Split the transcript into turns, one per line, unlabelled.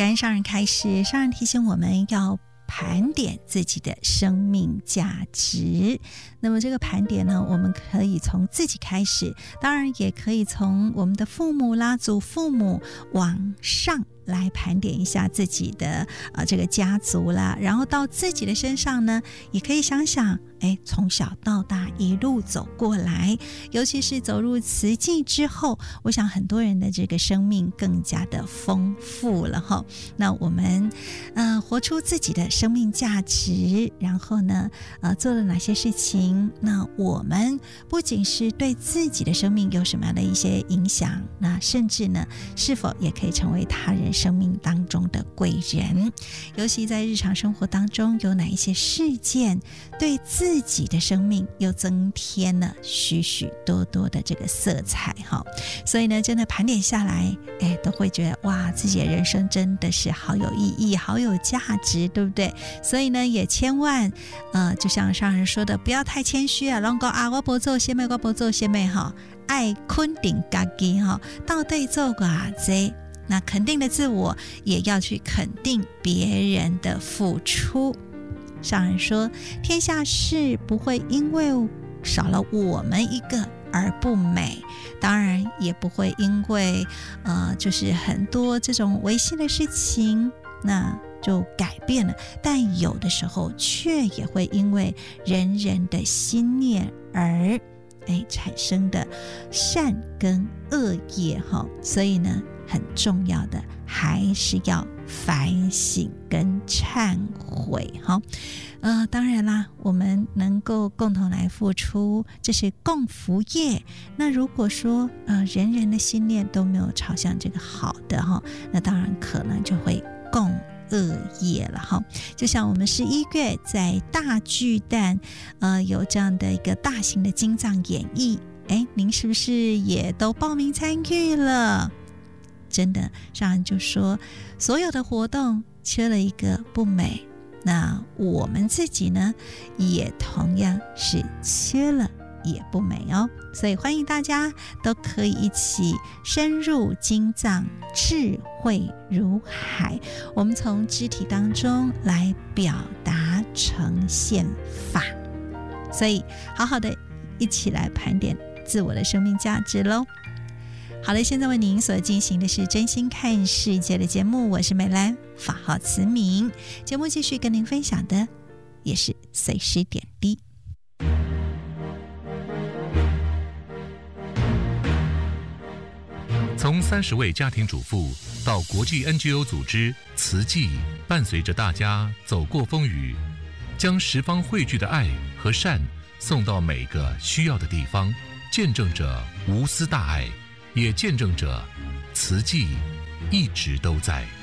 感恩上人开示，上人提醒我们要盘点自己的生命价值。那么这个盘点呢，我们可以从自己开始，当然也可以从我们的父母啦、祖父母往上来盘点一下自己的这个家族啦，然后到自己的身上呢，也可以想想，从小到大一路走过来，尤其是走入慈济之后，我想很多人的这个生命更加的丰富了哈。那我们活出自己的生命价值，然后呢做了哪些事情，那我们不仅是对自己的生命有什么样的一些影响，那甚至呢是否也可以成为他人生命当中的贵人，尤其在日常生活当中有哪一些事件对自己的生命又增添了许许多多的这个色彩哈。所以呢真的盘点下来，都会觉得哇，自己的人生真的是好有意义，好有价值，对不对？所以呢也千万就像上人说的，不要太谦虚啊，拢讲啊我不做先妹，我不做先妹哈，爱肯定自己哈，到底做过这那肯定的自我，也要去肯定别人的付出。上人说，天下事不会因为少了我们一个而不美，当然也不会因为就是很多这种微细的事情那就改变了，但有的时候却也会因为人人的心念而产生的善跟恶业哈。所以呢很重要的还是要反省跟忏悔哈。当然啦，我们能够共同来付出，这是共福业。那如果说人人的心念都没有朝向这个好的哈，那当然可能就会共恶业了哈。就像我们11月在大巨蛋有这样的一个大型的经藏演绎，您是不是也都报名参与了？真的，上人就说所有的活动缺了一个不美，那我们自己呢也同样是缺了也不美哦。所以欢迎大家都可以一起深入经藏，智慧如海，我们从肢体当中来表达呈现法。所以好好的一起来盘点自我的生命价值咯。好了，现在为您所进行的是真心看世界的节目，我是美兰，法号慈明。节目继续跟您分享的也是随时点滴。
从30位家庭主妇到国际 NGO 组织慈济，伴随着大家走过风雨，将十方汇聚的爱和善送到每个需要的地方，见证着无私大爱，也见证着慈济一直都在。